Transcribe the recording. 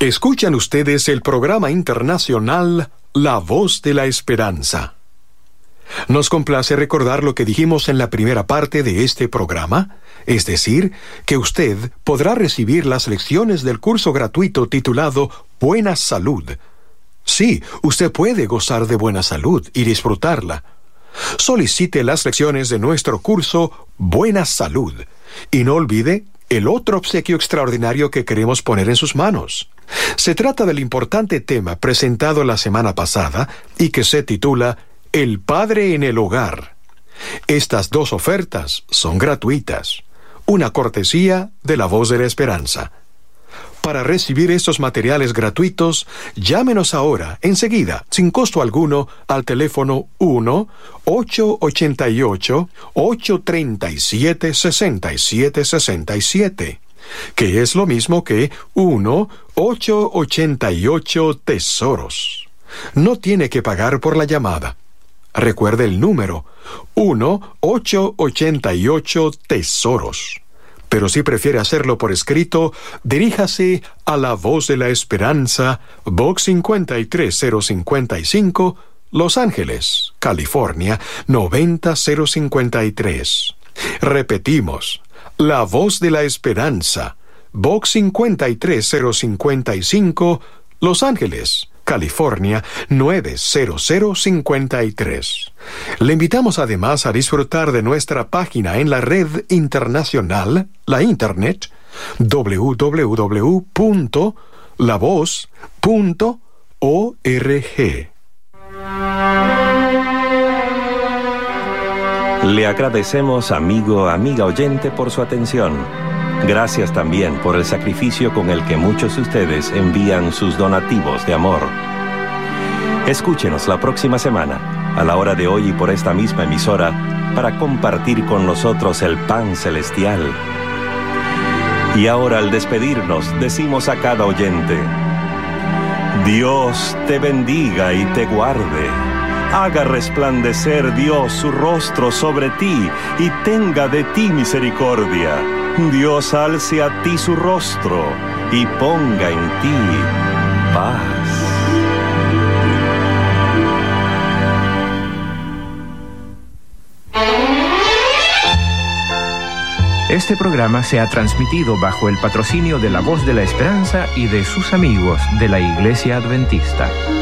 Escuchan ustedes el programa internacional La Voz de la Esperanza. Nos complace recordar lo que dijimos en la primera parte de este programa, es decir, que usted podrá recibir las lecciones del curso gratuito titulado Buena Salud. Sí, usted puede gozar de buena salud y disfrutarla. Solicite las lecciones de nuestro curso Buena Salud y no olvide el otro obsequio extraordinario que queremos poner en sus manos. Se trata del importante tema presentado la semana pasada y que se titula El Padre en el Hogar. Estas dos ofertas son gratuitas, una cortesía de La Voz de la Esperanza. Para recibir estos materiales gratuitos, llámenos ahora, enseguida, sin costo alguno, al teléfono 1-888-837-6767, que es lo mismo que 1-888-TESOROS. No tiene que pagar por la llamada. Recuerde el número, 1-888-TESOROS. Pero si prefiere hacerlo por escrito, diríjase a La Voz de la Esperanza, Box 53055, Los Ángeles, California, 90053. Repetimos, La Voz de la Esperanza, Box 53055, Los Ángeles, California, 90053. Le invitamos además a disfrutar de nuestra página en la red internacional, la Internet, www.lavoz.org. Le agradecemos, amiga oyente, por su atención. Gracias también por el sacrificio con el que muchos de ustedes envían sus donativos de amor. Escúchenos la próxima semana, a la hora de hoy y por esta misma emisora, para compartir con nosotros el pan celestial. Y ahora, al despedirnos, decimos a cada oyente: Dios te bendiga y te guarde. Haga resplandecer Dios su rostro sobre ti y tenga de ti misericordia. Dios alce a ti su rostro y ponga en ti paz. Este programa se ha transmitido bajo el patrocinio de La Voz de la Esperanza y de sus amigos de la Iglesia Adventista.